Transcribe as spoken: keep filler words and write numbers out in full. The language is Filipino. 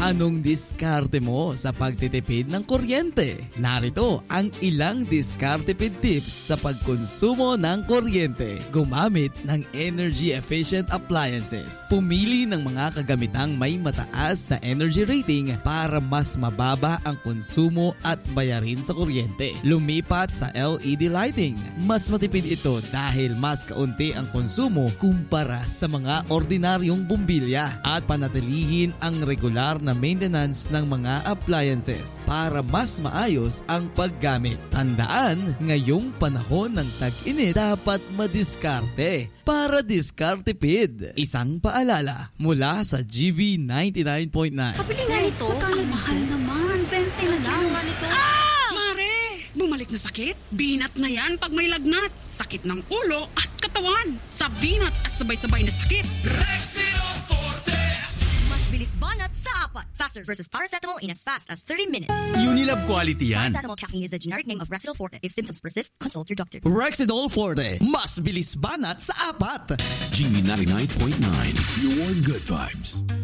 Anong diskarte mo sa pagtitipid ng kuryente? Narito ang ilang diskarte-tipid tips sa pagkonsumo ng kuryente. Gumamit ng energy-efficient appliances. Pumili ng mga kagamitang may mataas na energy rating para mas mababa ang konsumo at bayarin sa kuryente. Lumipat sa L E D lighting. Mas matipid ito dahil mas kaunti ang konsumo kumpara sa mga ordinaryong bumbilya. At panatilihin ang regular na maintenance ng mga appliances para mas maayos ang paggamit. Tandaan, ngayong panahon ng tag-init dapat madiskarte para diskarte-tipid. Isang paalala mula sa G V ninety-nine point nine. Kapili nga nito. Ang mahal naman. twenty na lang. Nito. Ah! Mare, bumalik na sakit? Binat na yan pag may lagnat. Sakit ng ulo at katawan. Sa binat at sabay-sabay na sakit. Rexidol Forte! Mas bilis banat sa apat. Faster versus paracetamol in as fast as thirty minutes. Unilab quality yan. Paracetamol caffeine is the generic name of Rexidol Forte. If symptoms persist, consult your doctor. Rexidol Forte, mas bilis banat sa apat. G V ninety-nine point nine, your good vibes.